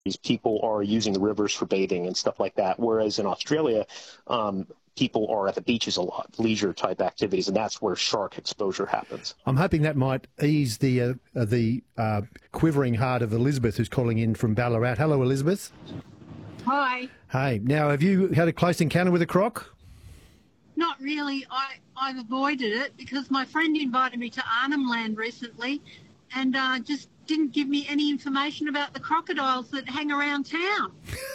people are using the rivers for bathing and stuff like that. Whereas in Australia, people are at the beaches a lot, leisure type activities, and that's where shark exposure happens. I'm hoping that might ease the quivering heart of Elizabeth, who's calling in from Ballarat. Hello, Elizabeth. Hi. Hey, now have you had a close encounter with a croc? Not really. I've avoided it because my friend invited me to Arnhem Land recently and just didn't give me any information about the crocodiles that hang around town.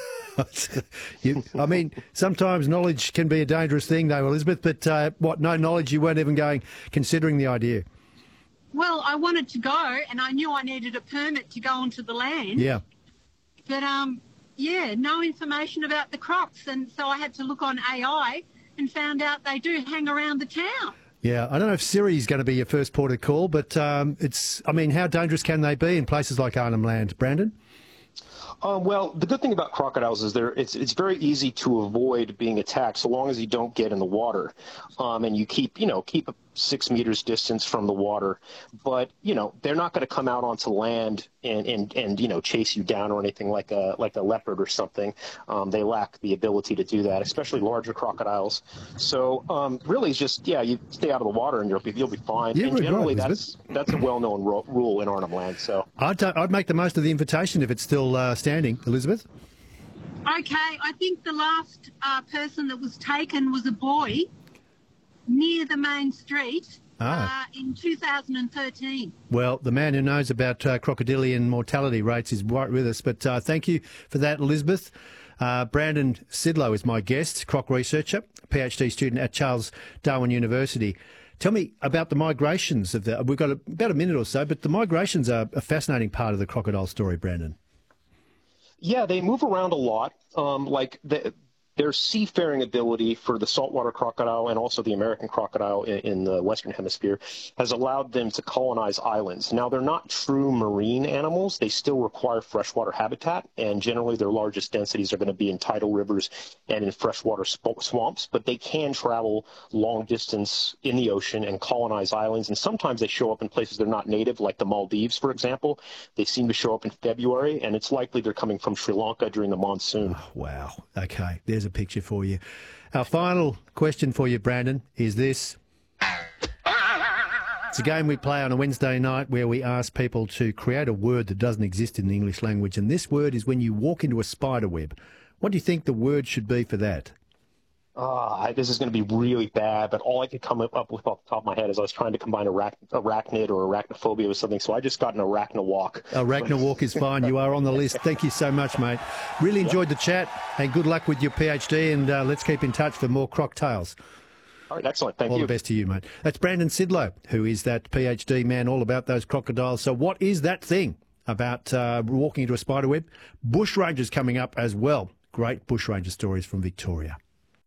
I mean, sometimes knowledge can be a dangerous thing, though, Elizabeth, but no knowledge, you weren't even considering the idea? Well, I wanted to go and I knew I needed a permit to go onto the land. Yeah. But, no information about the crocs, and so I had to look on AI and found out they do hang around the town. Yeah, I don't know if Siri's going to be your first port of call, but how dangerous can they be in places like Arnhem Land, Brandon? Well, the good thing about crocodiles is it's very easy to avoid being attacked so long as you don't get in the water, and you keep 6 meters distance from the water. But they're not going to come out onto land and chase you down or anything like a leopard or something. They lack the ability to do that, especially larger crocodiles. So really, it's just you stay out of the water and you'll be fine. Yeah, and generally, right, that's a well-known rule in Arnhem Land. So I'd make the most of the invitation if it's still standing, Elizabeth. Okay, I think the last person that was taken was a boy near the main street in 2013. Well, the man who knows about crocodilian mortality rates is right with us, but thank you for that, Elizabeth. Brandon Sidlow is my guest, croc researcher, PhD student at Charles Darwin University. Tell me about the migrations we've got about a minute or so, but the migrations are a fascinating part of the crocodile story, Brandon. Yeah, they move around a lot. Their seafaring ability for the saltwater crocodile and also the American crocodile in the Western Hemisphere has allowed them to colonize islands. Now, they're not true marine animals. They still require freshwater habitat, and generally their largest densities are going to be in tidal rivers and in freshwater swamps, but they can travel long distance in the ocean and colonize islands, and sometimes they show up in places they're not native, like the Maldives, for example. They seem to show up in February, and it's likely they're coming from Sri Lanka during the monsoon. Oh, wow. Okay, there's a picture for you. Our final question for you, Brandon, is this. It's a game we play on a Wednesday night where we ask people to create a word that doesn't exist in the English language, and this word is when you walk into a spider web. What do you think the word should be for that? This is going to be really bad, but all I could come up with off the top of my head is I was trying to combine arachnid or arachnophobia with something, so I just got an arachnowalk. Arachnowalk is fine. You are on the list. Thank you so much, mate. Really enjoyed the chat, and good luck with your PhD, and let's keep in touch for more croc tales. All right, excellent. Thank you. All the best to you, mate. That's Brandon Sidlow, who is that PhD man all about those crocodiles. So what is that thing about walking into a spider web? Bushrangers coming up as well. Great bushranger stories from Victoria.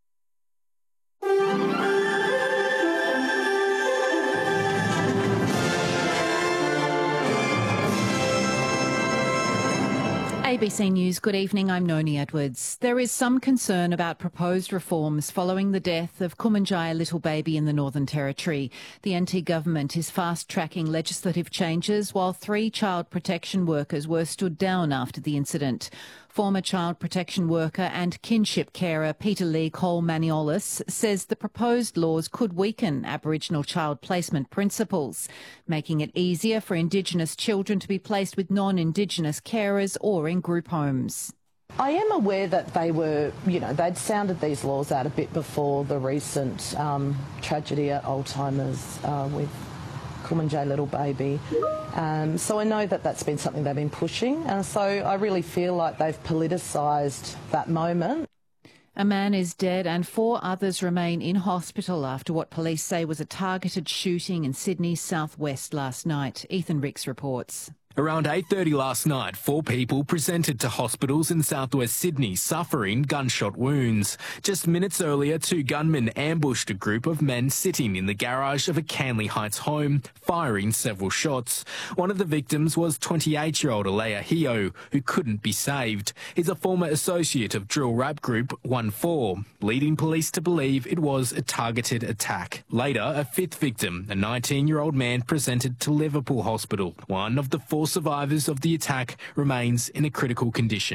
ABC News, good evening. I'm Noni Edwards. There is some concern about proposed reforms following the death of Kumanjaya Little Baby in the Northern Territory. The NT government is fast-tracking legislative changes while 3 child protection workers were stood down after the incident. Former child protection worker and kinship carer Peter Lee Cole-Maniolis says the proposed laws could weaken Aboriginal child placement principles, making it easier for Indigenous children to be placed with non-Indigenous carers or in group homes. I am aware that they were, they'd sounded these laws out a bit before the recent tragedy at Alzheimer's with Kumanjaya Little Baby. So I know that that's been something they've been pushing, and so I really feel like they've politicised that moment. A man is dead and 4 others remain in hospital after what police say was a targeted shooting in Sydney's southwest last night. Ethan Ricks reports. Around 8:30 last night, 4 people presented to hospitals in southwest Sydney suffering gunshot wounds. Just minutes earlier, 2 gunmen ambushed a group of men sitting in the garage of a Canley Heights home, firing several shots. One of the victims was 28-year-old Alea Hio, who couldn't be saved. He's a former associate of drill rap group 1-4, leading police to believe it was a targeted attack. Later, a 5th victim, a 19-year-old man, presented to Liverpool Hospital. One of the 4 survivors of the attack remains in a critical condition.